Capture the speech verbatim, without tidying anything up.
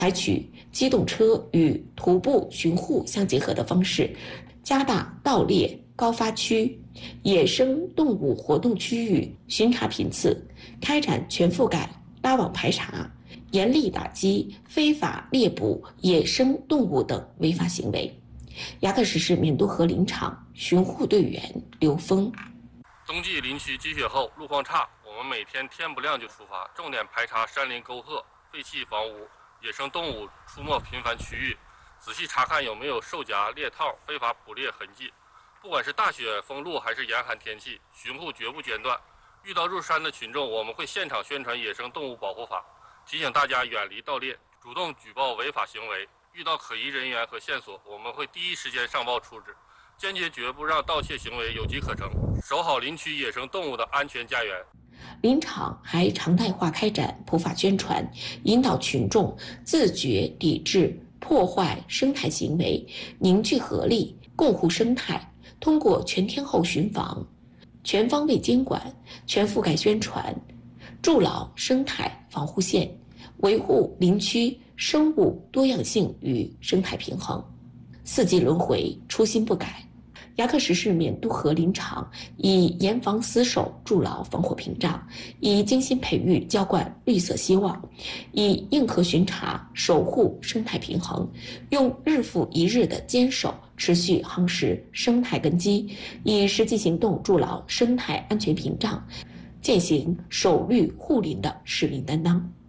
采取机动车与徒步巡护相结合的方式，加大盗猎高发区、野生动物活动区域巡查频次，开展全覆盖拉网排查，严厉打击非法猎捕野生动物等违法行为。牙克石市缅都河林场巡护队员刘峰： 冬季林区积雪厚，路况差，我们每天天不亮就出发，重点排查山林沟壑、废弃房屋、野生动物出没频繁区域，仔细查看有没有兽夹、猎套、非法捕猎痕迹。不管是大雪封路还是严寒天气，巡护绝不间断。遇到入山的群众，我们会现场宣传野生动物保护法，提醒大家远离盗猎，主动举报违法行为。遇到可疑人员和线索，我们会第一时间上报处置，坚决绝不让盗窃行为有机可乘，守好林区野生动物的安全家园。 林场还常态化开展普法宣传，引导群众自觉抵制破坏生态行为，凝聚合力，共护生态。通过全天候巡防、全方位监管、全覆盖宣传，筑牢生态防护线，维护林区生物多样性与生态平衡。四季轮回，初心不改。牙克石市缅都河林场以严防死守筑牢防火屏障，以精心培育浇灌绿色希望，以硬核巡查守护生态平衡，用日复一日的坚守持续夯实生态根基，以实际行动筑牢生态安全屏障，践行守绿护林的使命担当。